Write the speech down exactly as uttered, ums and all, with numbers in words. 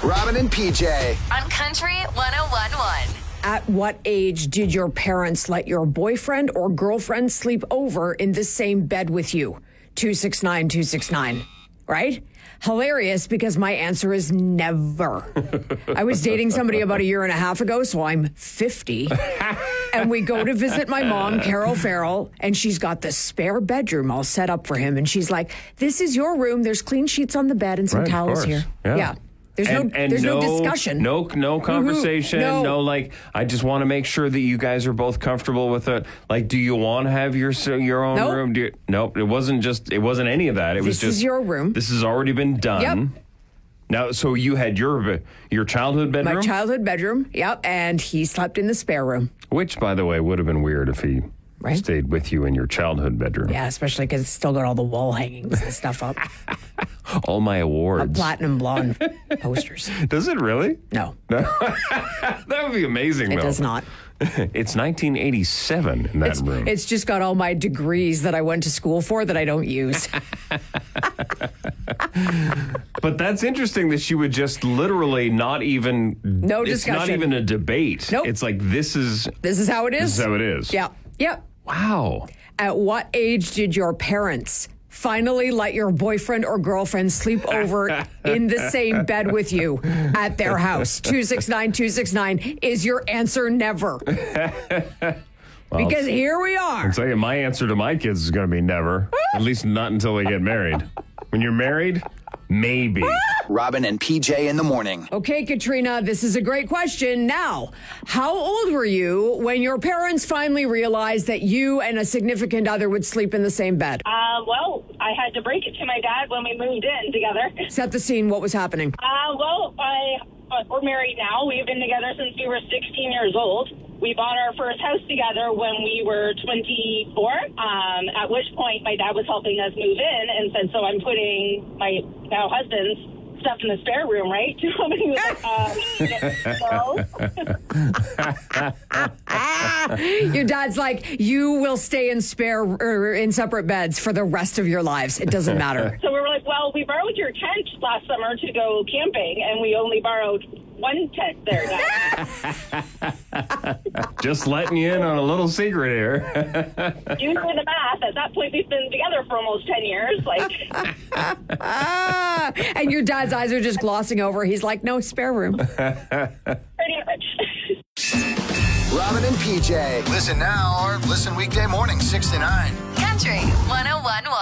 Robin and P J. On Country one oh one point one. At what age did your parents let your boyfriend or girlfriend sleep over in the same bed with you? two six nine two six nine. Right? Hilarious, because my answer is never. I was dating somebody about a year and a half ago, so I'm fifty. And we go to visit my mom, Carol Farrell, and she's got the spare bedroom all set up for him. And she's like, this is your room. There's clean sheets on the bed and some Right, of towels course. here. Yeah. Yeah. There's and, no and there's no, no discussion. No no conversation. No. no, like, I just want to make sure that you guys are both comfortable with it. Like, do you want to have your your own Nope. room? Do you, nope, it wasn't just, it wasn't any of that. It was This just. is your room. This has already been done. Yep. Now, so you had your your childhood bedroom? My childhood bedroom, yep, and he slept in the spare room. Which, by the way, would have been weird if he Right. stayed with you in your childhood bedroom. Yeah, especially because it's still got all the wall hangings and stuff up. All my awards. Platinum blonde posters. Does it really? No, That would be amazing, it though. does not. It's nineteen eighty-seven in that It's, room. it's just got all my degrees that I went to school for that I don't use. But that's interesting that she would just literally not even. No It's not discussion. even a debate. Nope. It's like, this is. This is how it is. This is how it is. Yeah. Yep. Wow. At what age did your parents finally let your boyfriend or girlfriend sleep over in the same bed with you at their house? two six nine two six nine. Is your answer never? Well, Because here we are. I'll tell you, my answer to my kids is going to be never. At least not until they get married. When you're married, maybe. Robin and P J in the morning. Okay, Katrina, this is a great question. Now, how old were you when your parents finally realized that you and a significant other would sleep in the same bed? Uh, well, I had to break it to my dad when we moved in together. Set the scene. What was happening? Uh, well, I uh, we're married now. We've been together since we were sixteen years old. We bought our first house together when we were twenty-four, um, at which point my dad was helping us move in and said, so I'm putting my now husband's stuff in the spare room, right? Do you want me to, uh, no? Your dad's like, you will stay in spare or in separate beds for the rest of your lives. It doesn't matter. So we were like, well, we borrowed your tent last summer to go camping, and we only borrowed one tent there. Just letting you in on a little secret here. You do the math. At that point, we've been together for almost ten years. Like, Ah, and your dad's eyes are just glossing over. He's like, no, spare room. pretty much. Robin and P J. Listen now or listen weekday morning, six to nine. Country one oh one point one.